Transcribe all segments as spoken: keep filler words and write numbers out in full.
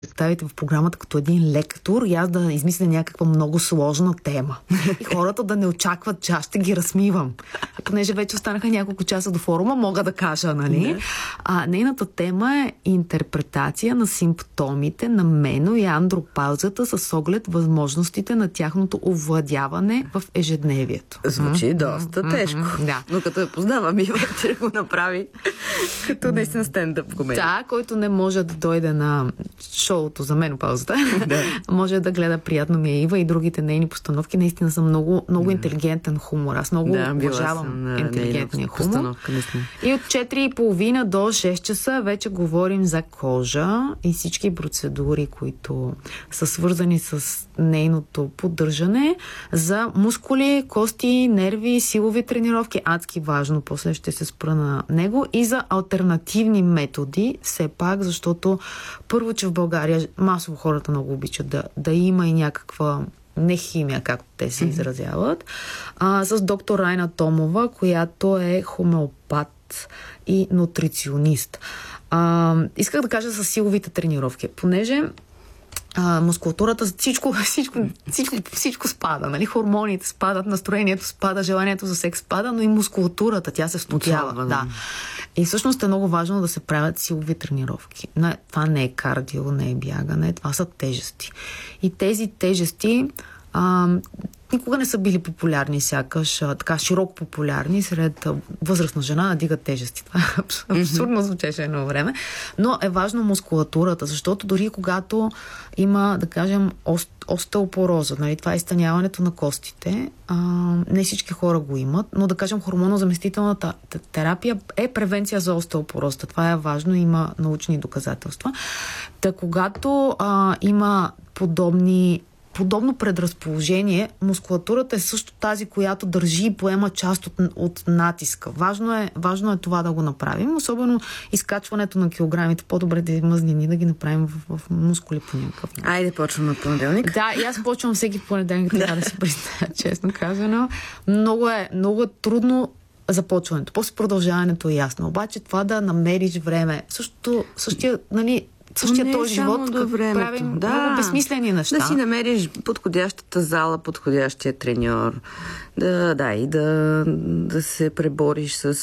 представите в програмата като един лектор и аз да измисля някаква много сложна тема. И хората да не очакват, че аз ще ги размивам. Понеже вече останаха няколко часа до форума, мога да кажа, нали? А, нейната тема е интерпретация на симптомите на мено- и андропаузата с оглед възможностите на тяхното овладяване в ежедневието. Звучи mm-hmm. доста тежко. Mm-hmm. Да. Но като я познавам, и вече го направи като наистина стендъп комедия. Да, който не може да дойде на шоуто за менопаузата, да. Може да гледа Приятно ми е Ива и другите нейни постановки. Наистина са много, много да. интелигентен хумор. Аз много да, уважавам интелигентния хумор. И от четири и половина до шест часа вече говорим за кожа и всички процедури, които са свързани с нейното поддържане, за мускули, кости, нерви, силови тренировки. Адски важно, после ще се спра на него, и за алтернативни методи, все пак, защото първо, че в България масово хората много обичат да, да има и някаква не химия, както те се изразяват, а, с доктор Райна Томова, която е хомеопат и нутриционист. А, исках да кажа за силовите тренировки, понеже А, мускулатурата, всичко, всичко, всичко, всичко спада, нали? Хормоните спадат, настроението спада, желанието за секс спада, но и мускулатурата, тя се стопява. Да. да. И всъщност е много важно да се правят силови тренировки. Това не е кардио, не е бягане, това са тежести. И тези тежести а, никога не са били популярни, сякаш а, така широко популярни сред а, възрастна жена да дига тежести. Това абсурдно звучеше едно време. Но е важно мускулатурата, защото дори когато има, да кажем, ост, остеопороза, нали, това е изтъняването на костите, а, не всички хора го имат, но да кажем хормонозаместителната терапия е превенция за остеопорозата. Това е важно, има научни доказателства. Та когато а, има подобни Подобно предразположение, мускулатурата е също тази, която държи и поема част от, от натиска. Важно е, важно е това да го направим, особено изкачването на килограмите. По-добре да мъзнини да ги направим в, в мускули по някакъв. Айде, почваме от понеделник. Да, и аз почвам всеки понеделник, трябва да си призная, честно казано. Много е, много е трудно започването. После продължаването е ясно. Обаче това да намериш време, също, същия, нали, същия този живот, до правим да. много безсмислени неща. Да си намериш подходящата зала, подходящия треньор, да, да и да, да се пребориш с,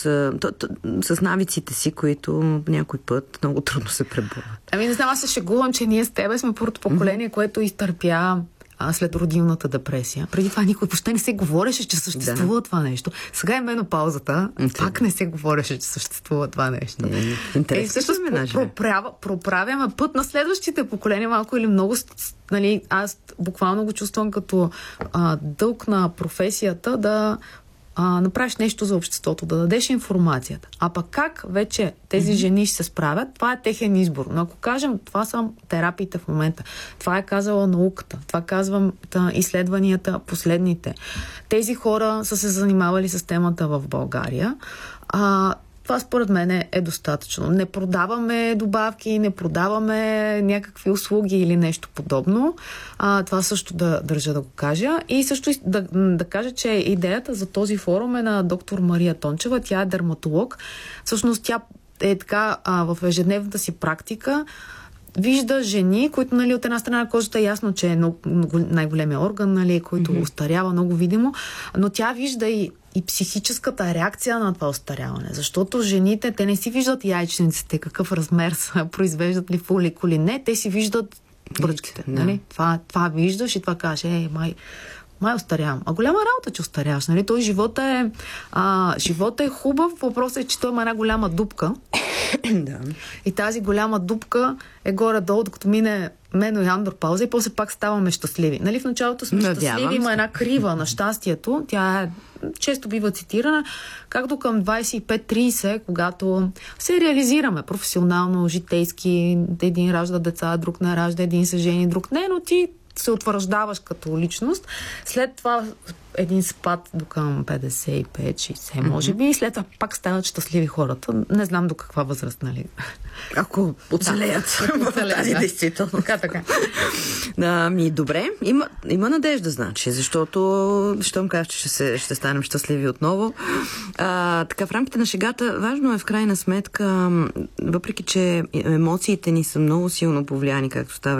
с навиците си, които някой път много трудно се преборят. Ами не знам, аз се шегувам, че ние с тебе сме първото поколение, mm-hmm. което изтърпя а след родилната депресия. Преди това никой въобще не се говореше, че съществува да. това нещо. Сега е менопаузата, okay. пак не се говореше, че съществува това нещо. Yeah. И всъщност проправя, проправяме път на следващите поколения, малко или много. Нали, аз буквално го чувствам като а, дълг на професията да а, направиш нещо за обществото, да дадеш информацията. А пък как вече тези mm-hmm. жени ще се справят, това е техен избор. Но ако кажем, това са терапиите в момента, това е казала науката, това казвам та, изследванията последните. Тези хора са се занимавали с темата в България. А, това според мен е достатъчно. Не продаваме добавки, не продаваме някакви услуги или нещо подобно. А, това също да държа да го кажа. И също да, да кажа, че идеята за този форум е на доктор Мария Тончева. Тя е дерматолог. Всъщност тя е така а, в ежедневната си практика вижда жени, които, нали, от една страна кожата е ясно, че е много, много, най-големия орган, нали, който mm-hmm. остарява много видимо, но тя вижда и и психическата реакция на това остаряване. Защото жените, те не си виждат яйчниците, какъв размер са, произвеждат ли фолик или не, те си виждат бръчките. Да. Нали? Това, това виждаш и това кажеш, ей, май, май остарявам. А голяма работа, че остаряваш. Нали? Той живота е, а, живота е хубав, въпросът е, че той има една голяма дупка. Да. И тази голяма дупка е горе-долу, докато мине мено и андропауза и после пак ставаме щастливи. Нали, в началото сме Надявам щастливи, има една крива на щастието. Тя е, често бива цитирана, както към двайсет и пет трийсет, когато се реализираме професионално, житейски, един ражда деца, друг не ражда, един се жени, друг не, но ти се утвърждаваш като личност. След това един спад до към петдесет и пет шейсет, mm-hmm. може би, и след това пак станат щастливи хората. Не знам до каква възраст, нали? Ако оцелеят да, в тази да. действително. Така, така. Да, ми, добре. Има, има надежда, значи, защото щом кажа, че ще, се, ще станем щастливи отново. А, така, в рамките на шегата, важно е в крайна сметка, въпреки че емоциите ни са много силно повлияни, както става